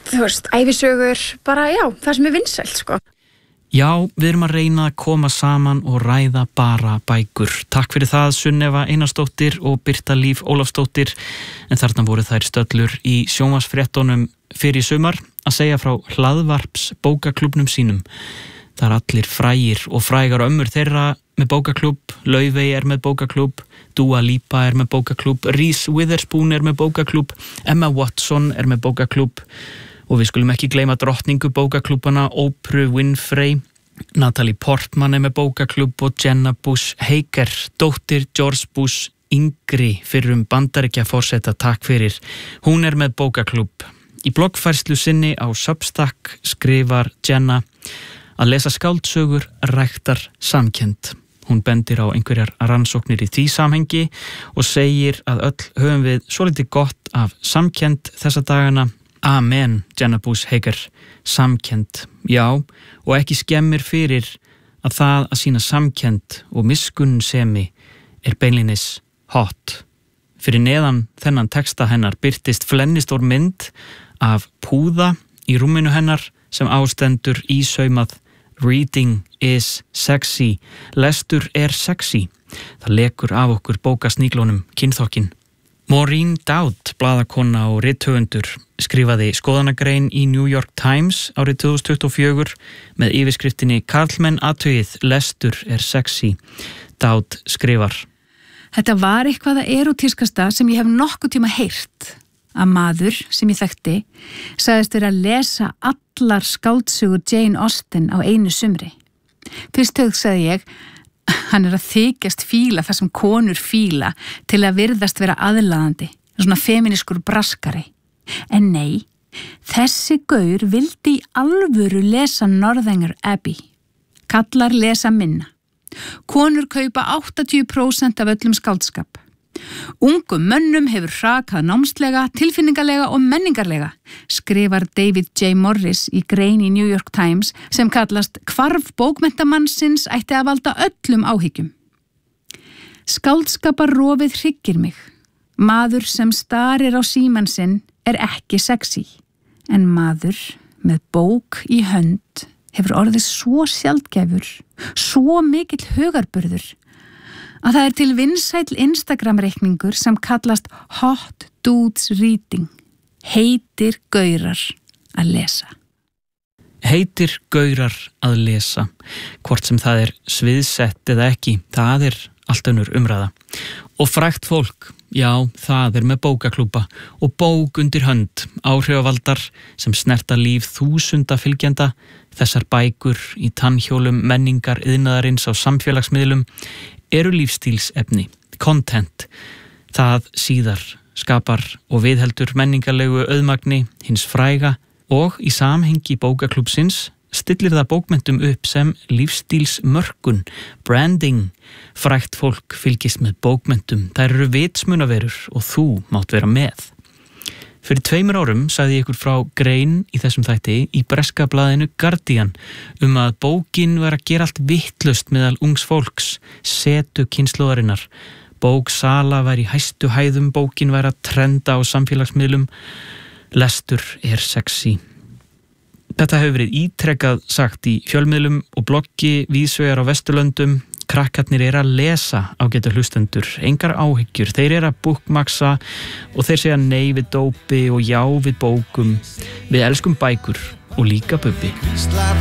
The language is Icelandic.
þú veist, ævisögur, bara já, það sem vinsælt, sko. Já, við erum að reyna að koma saman og ræða bara bækur. Takk fyrir það, Sunneva Einarsdóttir og Birta Líf Ólafsdóttir. En þarna voru þær stöllur í sjónvarpsfréttunum fyrir sumar að segja frá hlaðvarps bókaklúbnum sínum. Það allir frægir og frægar ömmur þeirra með bókaklúb, Laufey með bókaklúb, Dua Lipa með bókaklúb, Reese Witherspoon með bókaklúb, Emma Watson með bókaklúb. Og við skulum ekki gleyma drottningu bókaklúbana Oprah Winfrey, Natalie Portman með bókaklúb og Jenna Bush Hager, dóttir George Bush yngri fyrrum Bandaríkjaforseta, takk fyrir. Hún með bókaklúb. Í bloggfærslu sinni á Substack skrifar Jenna að lesa skáldsögur ræktar samkennd. Hún bendir á einhverjar rannsóknir í því samhengi og segir að öll höfum við svolítið gott af samkennd þessa dagana. Amen, Jenna Bush Hager, samkennd, já, og ekki skemmir fyrir að það að sýna samkennd og miskunnsemi beinlínis hot. Fyrir neðan þennan texta hennar birtist flennistór mynd af púða í rúminu hennar sem ástendur ísaumað Reading is sexy, lestur sexy. Það lekur af okkur bókasníklónum kynþokkin. Maureen Dowd, blaðakona og rithöfundur, skrifaði skoðanagrein í New York Times árið 2024 með yfirskriftinni Karlmenn athugið, lestur sexy. Dowd skrifar: Þetta var eitthvað það erótískasta sem ég hef nokkuð tíma heyrt. Að maður sem ég þekkti sagðist vera að lesa allar skáldsögur Jane Austen á einu sumri. Fyrst hugsaði ég, hann að þykjast fíla það sem konur fíla til að virðast vera aðlaðandi, svona feminískur braskari. En nei, þessi gaur vildi í alvöru lesa Northanger Abbey. Kallar lesa minna. Konur kaupa 80% af öllum skáldskap. Ungum mönnum hefur hrakað námslega, tilfinningalega og menningarlega, skrifar David J. Morris í grein í New York Times sem kallast Hvarf bókmenntamannsins ætti að valda öllum áhyggjum. Skáldskaparrofið hryggir mig. Maður sem starir á símann sinn ekki sexy, en maður með bók í hönd hefur orðið svo sjaldgæfur, svo mikill hugarburður, að það til vinsæll Instagram-reikningur sem kallast Hot Dudes Reading. Heitir gaurar að lesa. Heitir gaurar að lesa. Hvort sem það sviðsett eða ekki, það allt önnur umræða. Og frægt fólk, já, það með bókaklúba og bók undir hönd, áhrifavaldar sem snerta líf þúsunda fylgjenda, þessar bækur í tannhjólum menningar iðnaðarins á samfélagsmiðlum lífstílsefni, content. Það síðar skapar og viðheldur menningarlegu auðmagni hins fræga og í samhengi bókaklúbsins stillir það bókmenntum upp sem lífstílsmörkun, branding. Frægt fólk fylgist með bókmenntum, þær vitsmunaverur og þú mátt vera með. Fyrir 2 árum sagði ég ykkur frá grein í þessum þætti í breska blaðinu Guardian að bókin var að gera allt vitlaust meðal ungs fólks, setu kynslóðarinnar. Bóksala var í hæstu hæðum, bókin var að trenda á samfélagsmiðlum, lestur sexy. Þetta hefur verið ítrekkað sagt í fjölmiðlum og bloggi víðsvegar á Vesturlöndum. Krakkarnir að lesa, ágætu hlustendur, engar áhyggjur, þeir að bookmaxa og þeir segja nei við dópi og já við bókum. Við elskum bækur og líka bubbi.